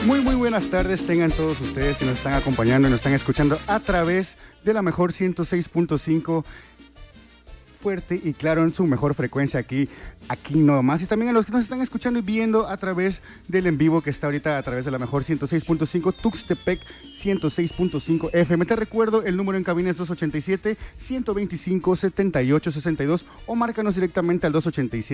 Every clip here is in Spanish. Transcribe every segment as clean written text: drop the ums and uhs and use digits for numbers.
Muy buenas tardes tengan todos ustedes que nos están acompañando y nos están escuchando a través de la mejor 106.5 fuerte y claro en su mejor frecuencia aquí nomás, y también a los que nos están escuchando y viendo a través del en vivo que está ahorita a través de la mejor 106.5 Tuxtepec 106.5 FM. Te recuerdo, el número en cabina es 287-125-7862 o márcanos directamente al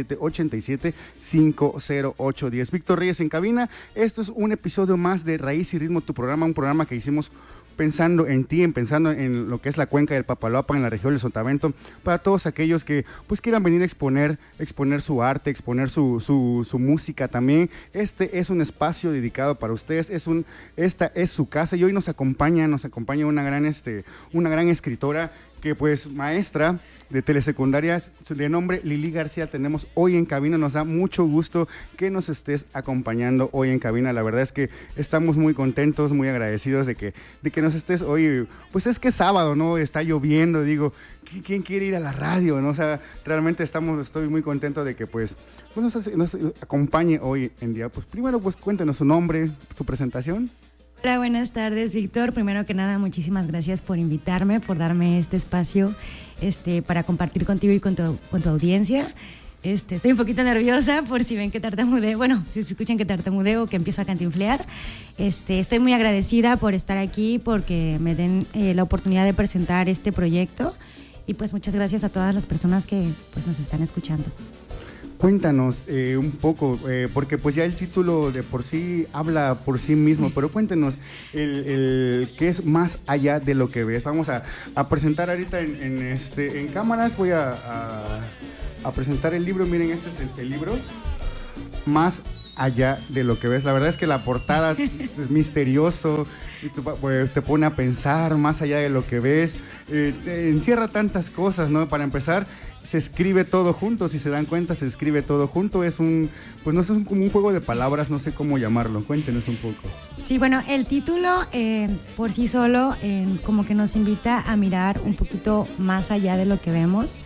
287-87-50810. Víctor Reyes en cabina. Esto es un episodio más de Raíz y Ritmo, tu programa, un programa que hicimos pensando en ti, pensando en lo que es la cuenca del Papaloapan, en la región del Sotavento, para todos aquellos que pues quieran venir a exponer su arte, exponer su música también. Este es un espacio dedicado para ustedes, esta es su casa, y hoy nos acompaña una gran escritora que pues maestra de telesecundarias de nombre Lili García tenemos hoy en cabina. Nos da mucho gusto que nos estés acompañando hoy en cabina. La verdad es que estamos muy contentos, muy agradecidos de que nos estés hoy. Pues es que es sábado, ¿no? Está lloviendo, digo, ¿quién quiere ir a la radio, no? O sea, realmente estoy muy contento de que pues nos acompañe hoy en día. Pues primero, pues cuéntenos su nombre, su presentación. Hola, buenas tardes, Víctor. Primero que nada, muchísimas gracias por invitarme, por darme este espacio para compartir contigo y con tu audiencia. Estoy un poquito nerviosa por si ven que tartamudeo, si se escuchan que tartamudeo o que empiezo a cantinflear. Estoy muy agradecida por estar aquí, porque me den la oportunidad de presentar este proyecto, y pues muchas gracias a todas las personas que pues nos están escuchando. Cuéntanos un poco, porque pues ya el título de por sí habla por sí mismo, pero cuéntenos el qué es Más allá de lo que ves. Vamos a presentar ahorita en cámaras, voy a presentar el libro. Miren, este es el libro, Más allá de lo que ves. La verdad es que la portada es misterioso, pues, te pone a pensar más allá de lo que ves, te encierra tantas cosas, ¿no? Para empezar, se escribe todo junto, si se dan cuenta, se escribe todo junto. Es como un juego de palabras, no sé cómo llamarlo. Cuéntenos un poco. Sí, bueno, el título por sí solo como que nos invita a mirar un poquito más allá de lo que vemos.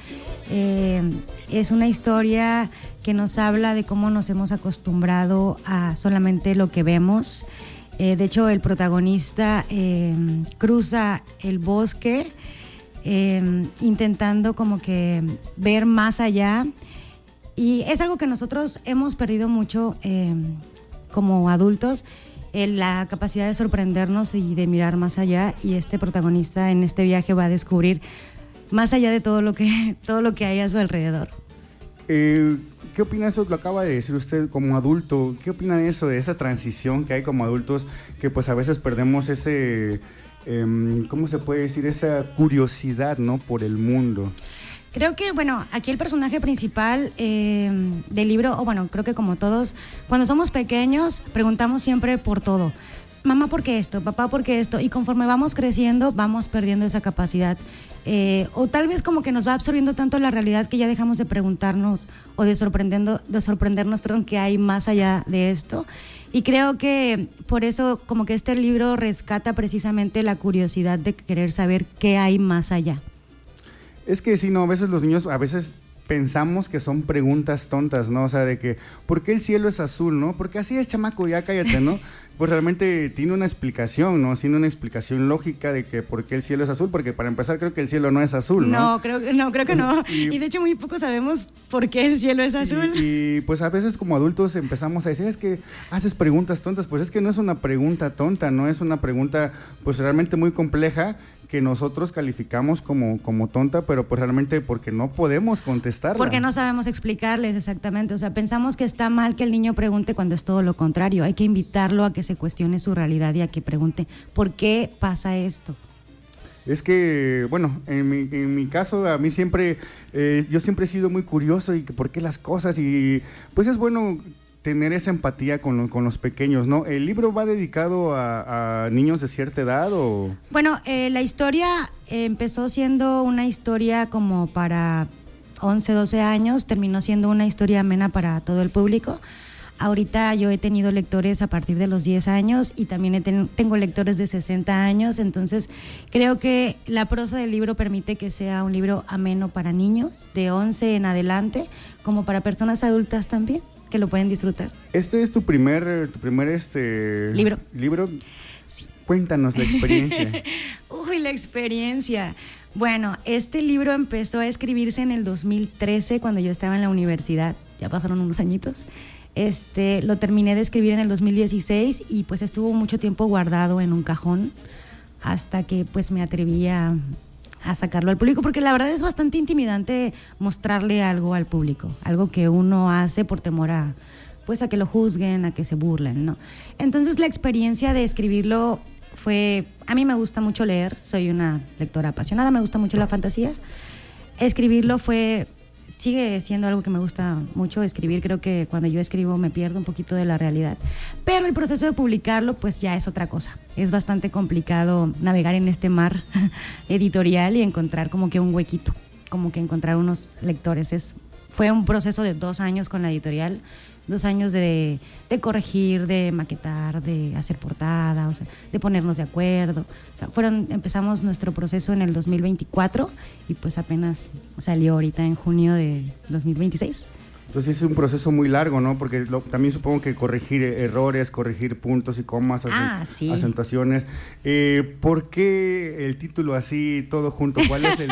Es una historia que nos habla de cómo nos hemos acostumbrado a solamente lo que vemos. De hecho, el protagonista cruza el bosque intentando como que ver más allá, y es algo que nosotros hemos perdido mucho como adultos, la capacidad de sorprendernos y de mirar más allá, y este protagonista en este viaje va a descubrir más allá de todo lo que hay a su alrededor. ¿Qué opina eso? Lo acaba de decir usted como adulto. ¿Qué opina de eso, de esa transición que hay como adultos, que pues a veces perdemos ese ¿cómo se puede decir? Esa curiosidad, ¿no? Por el mundo. Creo que, aquí el personaje principal del libro, creo que como todos, cuando somos pequeños preguntamos siempre por todo. Mamá, ¿por qué esto? Papá, ¿por qué esto? Y conforme vamos creciendo, vamos perdiendo esa capacidad. O tal vez como que nos va absorbiendo tanto la realidad que ya dejamos de preguntarnos o de sorprendernos, qué hay más allá de esto. Y creo que por eso como que este libro rescata precisamente la curiosidad de querer saber qué hay más allá. Es que sí, no, a veces los niños, pensamos que son preguntas tontas, ¿no? O sea, de que, ¿por qué el cielo es azul, no? Porque así es, chamaco, ya cállate, ¿no? Pues realmente tiene una explicación, ¿no? Tiene una explicación lógica de que por qué el cielo es azul, porque para empezar creo que el cielo no es azul, ¿no? Creo que no. Y de hecho muy poco sabemos por qué el cielo es azul. Y pues a veces como adultos empezamos a decir, es que haces preguntas tontas. Pues es que no es una pregunta tonta, no es una pregunta pues realmente muy compleja, que nosotros calificamos como tonta, pero pues realmente porque no podemos contestarla. Porque no sabemos explicarles exactamente. O sea, pensamos que está mal que el niño pregunte cuando es todo lo contrario. Hay que invitarlo a que se cuestione su realidad y a que pregunte, ¿por qué pasa esto? Es que, en mi caso, a mí siempre, yo siempre he sido muy curioso y que por qué las cosas, y pues es bueno tener esa empatía con los pequeños, ¿no? ¿El libro va dedicado a niños de cierta edad o...? La historia empezó siendo una historia como para 11, 12 años, terminó siendo una historia amena para todo el público. Ahorita yo he tenido lectores a partir de los 10 años y también tengo lectores de 60 años, entonces creo que la prosa del libro permite que sea un libro ameno para niños de 11 en adelante, como para personas adultas también. que lo pueden disfrutar. Este es tu primer libro. Sí. Cuéntanos la experiencia. Uy, la experiencia. Bueno, este libro empezó a escribirse en el 2013, cuando yo estaba en la universidad. Ya pasaron unos añitos. Lo terminé de escribir en el 2016 y pues estuvo mucho tiempo guardado en un cajón hasta que pues me atreví a sacarlo al público, porque la verdad es bastante intimidante mostrarle algo al público, algo que uno hace por temor a que lo juzguen, a que se burlen, ¿no? Entonces la experiencia de escribirlo a mí me gusta mucho leer, soy una lectora apasionada, me gusta mucho la fantasía. Escribirlo sigue siendo algo que me gusta mucho escribir. Creo que cuando yo escribo me pierdo un poquito de la realidad, pero el proceso de publicarlo pues ya es otra cosa. Es bastante complicado navegar en este mar editorial y encontrar como que un huequito, como que encontrar unos lectores. Fue un proceso de 2 años con la editorial, 2 años de corregir, de maquetar, de hacer portada, o sea, de ponernos de acuerdo. O sea, empezamos nuestro proceso en el 2024 y pues apenas salió ahorita en junio de 2026. Entonces es un proceso muy largo, ¿no? Porque también supongo que corregir errores, corregir puntos y comas, sí. acentuaciones. ¿Por qué el título así, todo junto? ¿Cuál es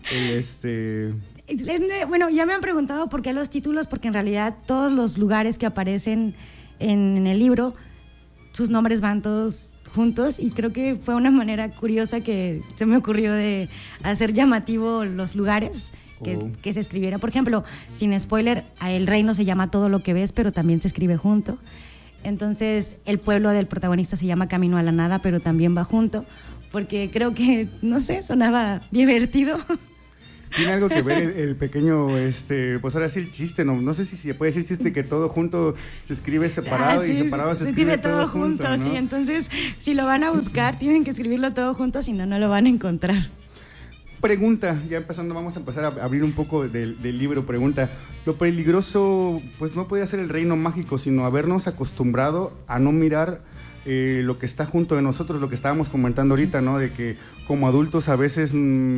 Bueno, ya me han preguntado por qué los títulos, porque en realidad todos los lugares que aparecen en el libro, sus nombres van todos juntos, y creo que fue una manera curiosa que se me ocurrió de hacer llamativo los lugares que se escribiera. Por ejemplo, sin spoiler, El Reino se llama Todo lo que ves, pero también se escribe junto. Entonces, el pueblo del protagonista se llama Camino a la Nada, pero también va junto, porque creo que, no sé, sonaba divertido. Tiene algo que ver el pequeño, pues ahora sí el chiste, no sé si se puede decir chiste, que todo junto se escribe separado, sí, y separado se escribe todo junto, ¿no? Sí, entonces si lo van a buscar tienen que escribirlo todo junto, si no, no lo van a encontrar. Pregunta, ya empezando, vamos a empezar a abrir un poco del libro. Pregunta, lo peligroso pues no podía ser el reino mágico, sino habernos acostumbrado a no mirar lo que está junto de nosotros, lo que estábamos comentando ahorita, ¿no? De que como adultos a veces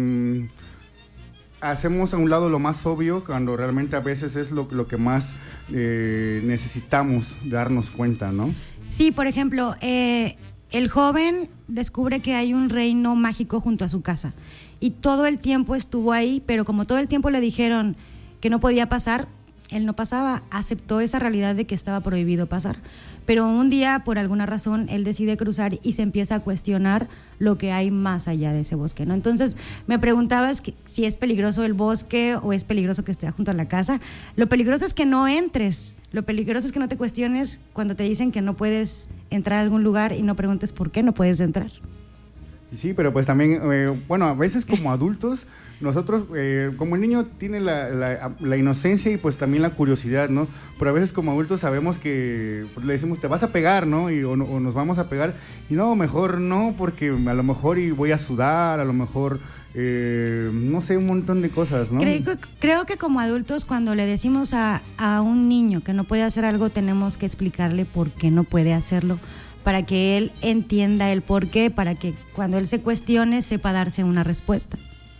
hacemos a un lado lo más obvio, cuando realmente a veces es lo que más necesitamos darnos cuenta, ¿no? Sí, por ejemplo, el joven descubre que hay un reino mágico junto a su casa y todo el tiempo estuvo ahí, pero como todo el tiempo le dijeron que no podía pasar, él no pasaba, aceptó esa realidad de que estaba prohibido pasar. Pero un día, por alguna razón, él decide cruzar y se empieza a cuestionar lo que hay más allá de ese bosque, ¿no? Entonces, me preguntabas si es peligroso el bosque o es peligroso que esté junto a la casa. Lo peligroso es que no entres. Lo peligroso es que no te cuestiones cuando te dicen que no puedes entrar a algún lugar y no preguntes por qué no puedes entrar. Sí, pero pues también, bueno, a veces como adultos, nosotros, como el niño tiene la inocencia y pues también la curiosidad, ¿no? Pero a veces como adultos sabemos que pues, le decimos, te vas a pegar, ¿no? O nos vamos a pegar, y no, mejor no, porque a lo mejor voy a sudar, a lo mejor, no sé, un montón de cosas, ¿no? Creo que como adultos, cuando le decimos a un niño que no puede hacer algo, tenemos que explicarle por qué no puede hacerlo, para que él entienda el por qué, para que cuando él se cuestione sepa darse una respuesta.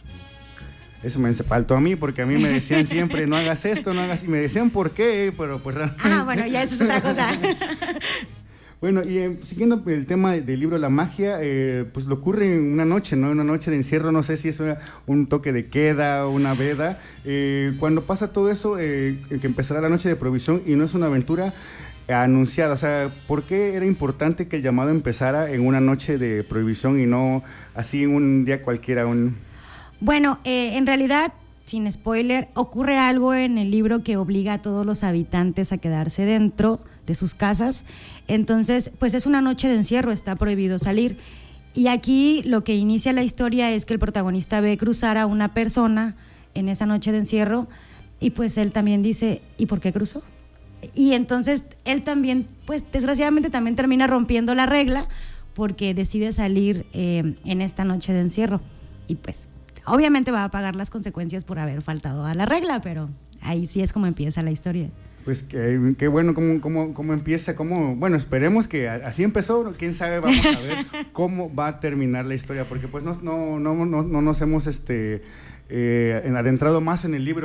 Eso me faltó a mí, porque a mí me decían siempre, no hagas esto, no hagas... Y me decían por qué, pero pues realmente... Bueno, ya eso es otra cosa. Bueno, y siguiendo el tema del libro La Magia, pues lo ocurre en una noche, ¿no? Una noche de encierro, no sé si es un toque de queda o una veda. Cuando pasa todo eso, que empezará la noche de prohibición y no es una aventura anunciada, o sea, ¿por qué era importante que el llamado empezara en una noche de prohibición y no así en un día cualquiera? Bueno, en realidad, sin spoiler, ocurre algo en el libro que obliga a todos los habitantes a quedarse dentro de sus casas. Entonces, pues es una noche de encierro, está prohibido salir. Y aquí lo que inicia la historia es que el protagonista ve cruzar a una persona en esa noche de encierro y pues él también dice, ¿y por qué cruzó? Y entonces él también, pues desgraciadamente también termina rompiendo la regla porque decide salir en esta noche de encierro. Y pues obviamente va a pagar las consecuencias por haber faltado a la regla, pero ahí sí es como empieza la historia. Pues qué bueno cómo empieza, bueno, esperemos que así empezó, quién sabe, vamos a ver cómo va a terminar la historia, porque pues no nos hemos adentrado más en el libro.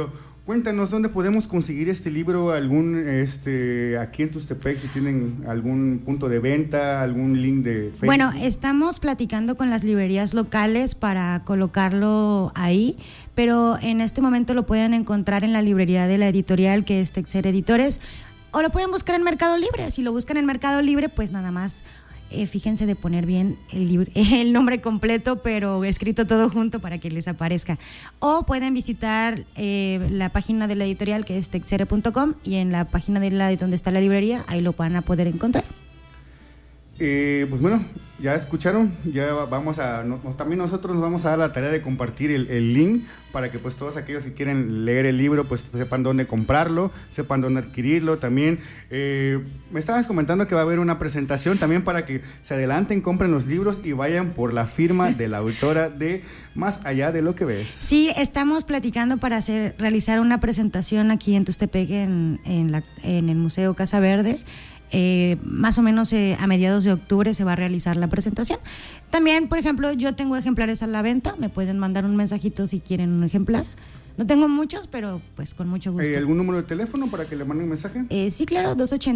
Cuéntanos dónde podemos conseguir este libro, aquí en Tustepec, si tienen algún punto de venta, algún link de Facebook. Bueno, estamos platicando con las librerías locales para colocarlo ahí, pero en este momento lo pueden encontrar en la librería de la editorial, que es Texer Editores, o lo pueden buscar en Mercado Libre. Si lo buscan en Mercado Libre, pues nada más fíjense de poner bien el nombre completo, pero escrito todo junto para que les aparezca. O pueden visitar la página de la editorial, que es texere.com, y en la página de donde está la librería, ahí lo van a poder encontrar. Pues bueno, ya escucharon, ya también nosotros nos vamos a dar la tarea de compartir el link para que pues todos aquellos que quieren leer el libro pues sepan dónde comprarlo, sepan dónde adquirirlo también. Me estabas comentando que va a haber una presentación también para que se adelanten, compren los libros y vayan por la firma de la autora de Más allá de lo que ves. Sí, estamos platicando para realizar una presentación aquí en Tustepec, en el Museo Casa Verde. Más o menos a mediados de octubre se va a realizar la presentación. También, por ejemplo, yo tengo ejemplares a la venta, me pueden mandar un mensajito si quieren un ejemplar. No tengo muchos, pero pues con mucho gusto. ¿Algún número de teléfono para que le manden un mensaje? Sí, claro,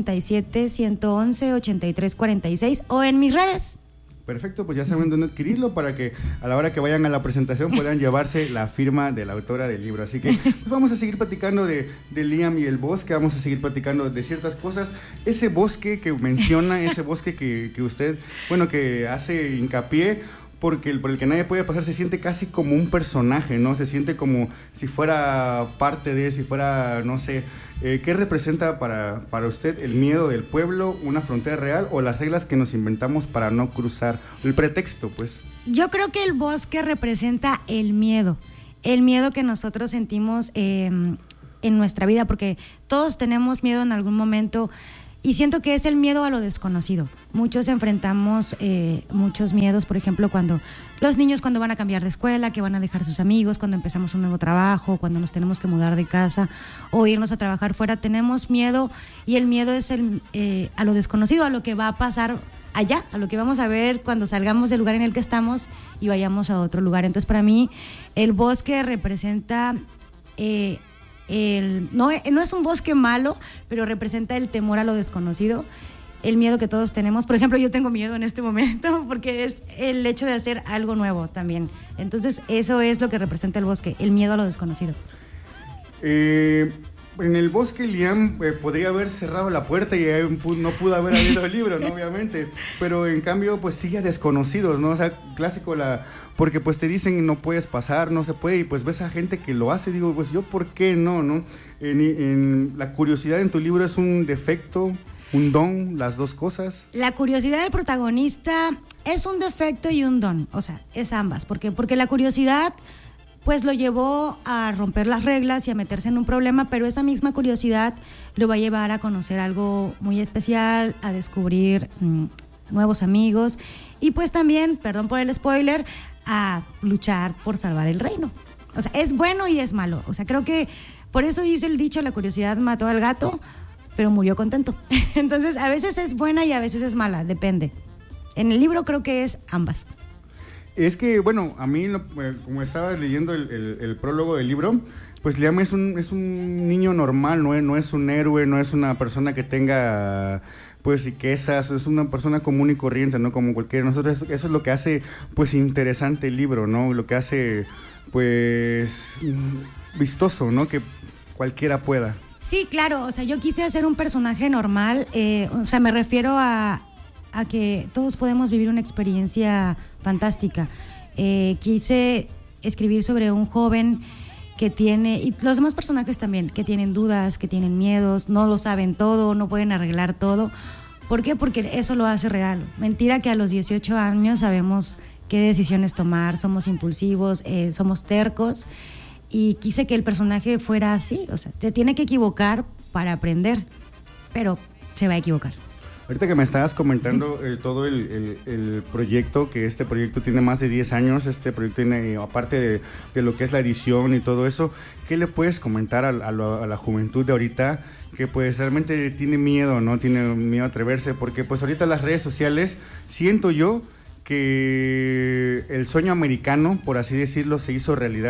287-111-8346 o en mis redes. Perfecto, pues ya saben dónde adquirirlo para que a la hora que vayan a la presentación puedan llevarse la firma de la autora del libro. Así que pues vamos a seguir platicando de Liam y el bosque, vamos a seguir platicando de ciertas cosas. Ese bosque que menciona, ese bosque que usted, que hace hincapié, por el que nadie puede pasar, se siente casi como un personaje, ¿no? Se siente como si fuera parte de, si fuera, no sé, ¿qué representa para usted el miedo del pueblo, una frontera real o las reglas que nos inventamos para no cruzar? El pretexto, pues. Yo creo que el bosque representa el miedo que nosotros sentimos en nuestra vida, porque todos tenemos miedo en algún momento. Y siento que es el miedo a lo desconocido. Muchos enfrentamos muchos miedos, por ejemplo, cuando los niños cuando van a cambiar de escuela, que van a dejar sus amigos, cuando empezamos un nuevo trabajo, cuando nos tenemos que mudar de casa o irnos a trabajar fuera, tenemos miedo, y el miedo es a lo desconocido, a lo que va a pasar allá, a lo que vamos a ver cuando salgamos del lugar en el que estamos y vayamos a otro lugar. Entonces, para mí, el bosque representa... no es un bosque malo, pero representa el temor a lo desconocido, el miedo que todos tenemos. Por ejemplo, yo tengo miedo en este momento porque es el hecho de hacer algo nuevo también. Entonces, eso es lo que representa el bosque, el miedo a lo desconocido. En el bosque, Liam podría haber cerrado la puerta y no pudo haber abierto el libro, ¿no? Obviamente. Pero en cambio, pues sigue a desconocidos, ¿no? O sea, clásico porque pues te dicen no puedes pasar, no se puede, y pues ves a gente que lo hace, digo, pues yo, ¿por qué no, no? La curiosidad en tu libro es un defecto, un don, las dos cosas. La curiosidad del protagonista es un defecto y un don, o sea, es ambas. Porque la curiosidad pues lo llevó a romper las reglas y a meterse en un problema, pero esa misma curiosidad lo va a llevar a conocer algo muy especial, a descubrir nuevos amigos y pues también, perdón por el spoiler, a luchar por salvar el reino. O sea, es bueno y es malo. O sea, creo que por eso dice el dicho, la curiosidad mató al gato, pero murió contento. Entonces, a veces es buena y a veces es mala, depende. En el libro creo que es ambas. Es que, bueno, a mí, como estabas leyendo el prólogo del libro, pues Liam es un niño normal, no es un héroe, no es una persona que tenga pues riquezas, es una persona común y corriente, ¿no? Como cualquiera de nosotros. Eso es lo que hace pues interesante el libro, ¿no? Lo que hace pues vistoso, ¿no? Que cualquiera pueda. Sí, claro, o sea, yo quise hacer un personaje normal, o sea, me refiero a que todos podemos vivir una experiencia fantástica. Quise escribir sobre un joven que tiene, y los demás personajes también, que tienen dudas, que tienen miedos, no lo saben todo, no pueden arreglar todo. ¿Por qué? Porque eso lo hace real. Mentira que a los 18 años sabemos qué decisiones tomar, somos impulsivos, somos tercos, y quise que el personaje fuera así, o sea, te tiene que equivocar para aprender, pero se va a equivocar. Ahorita que me estabas comentando todo el proyecto, que este proyecto tiene más de 10 años, este proyecto tiene, aparte de lo que es la edición y todo eso, ¿qué le puedes comentar a la juventud de ahorita que pues realmente tiene miedo, ¿no? Tiene miedo a atreverse, porque pues ahorita las redes sociales, siento yo que el sueño americano, por así decirlo, se hizo realidad.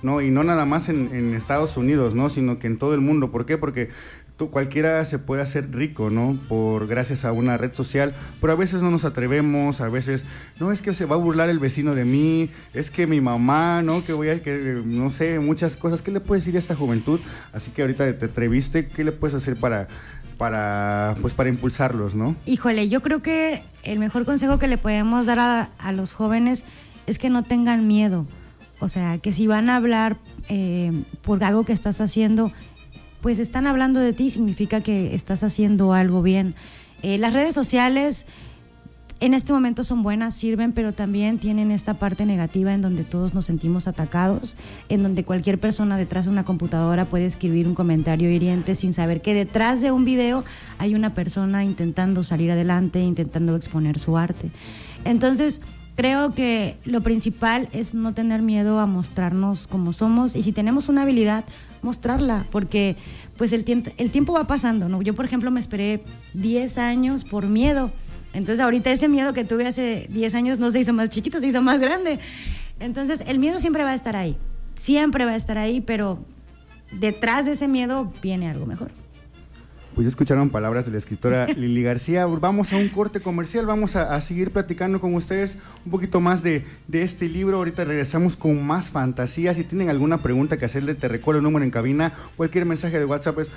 ¿no? Y no nada más en Estados Unidos, ¿no? Sino que en todo el mundo. ¿Por qué? Porque cualquiera se puede hacer rico, ¿no? Gracias a una red social, pero a veces no nos atrevemos, a veces, no, es que se va a burlar el vecino de mí, es que mi mamá, ¿no? No sé, muchas cosas. ¿Qué le puedes decir a esta juventud? Así que ahorita te atreviste, ¿qué le puedes hacer para impulsarlos, ¿no? Híjole, yo creo que el mejor consejo que le podemos dar a los jóvenes es que no tengan miedo. O sea, que si van a hablar por algo que estás haciendo, pues están hablando de ti, significa que estás haciendo algo bien. Las redes sociales en este momento son buenas, sirven, pero también tienen esta parte negativa en donde todos nos sentimos atacados, en donde cualquier persona detrás de una computadora puede escribir un comentario hiriente sin saber que detrás de un video hay una persona intentando salir adelante, intentando exponer su arte. Entonces, creo que lo principal es no tener miedo a mostrarnos como somos, y si tenemos una habilidad, mostrarla, porque pues el tiempo va pasando, ¿no? Yo, por ejemplo, me esperé 10 años por miedo. Entonces ahorita ese miedo que tuve hace 10 años no se hizo más chiquito, se hizo más grande. Entonces el miedo siempre va a estar ahí, pero detrás de ese miedo viene algo mejor. Pues ya escucharon palabras de la escritora Lili García. Vamos a un corte comercial, vamos a seguir platicando con ustedes un poquito más de este libro. Ahorita regresamos con más fantasía. Si tienen alguna pregunta que hacerle, te recuerdo el número en cabina. Cualquier mensaje de WhatsApp es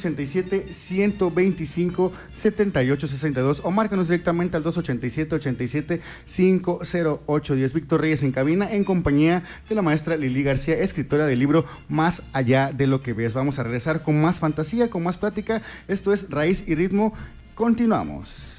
287-125-7862 o márcanos directamente al 287-87-50810. Víctor Reyes en cabina en compañía de la maestra Lili García, escritora del libro Más allá de lo que ves. Vamos a regresar con más fantasía, con más plática. Esto es Raíz y Ritmo. Continuamos.